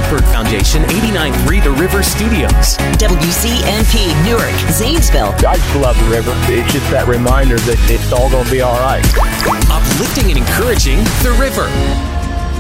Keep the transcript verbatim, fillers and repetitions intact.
Bird Foundation, eighty-nine point three The River Studios. W C N P, Newark, Zanesville. I just love the river. It's just that reminder that it's all going to be all right. Uplifting and encouraging The River.